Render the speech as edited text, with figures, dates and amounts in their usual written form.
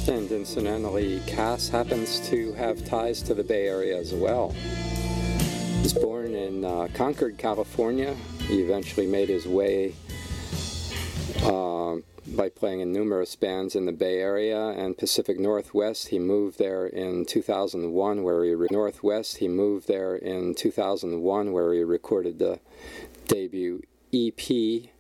And incidentally, Cass happens to have ties to the Bay Area as well. He was born in Concord, California. He eventually made his way by playing in numerous bands in the Bay Area and Pacific Northwest. He moved there in 2001, where he recorded the debut EP